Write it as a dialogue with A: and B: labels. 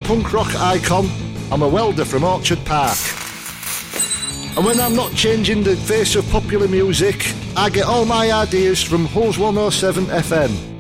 A: punk rock icon, I'm a welder from Orchard Park. And when I'm not changing the face of popular music, I get all my ideas from Hulls 107 FM.